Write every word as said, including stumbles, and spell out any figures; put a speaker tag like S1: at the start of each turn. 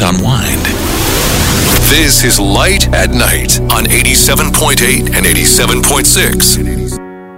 S1: unwind.
S2: This is Light at Night on eighty-seven point eight and eighty-seven point six.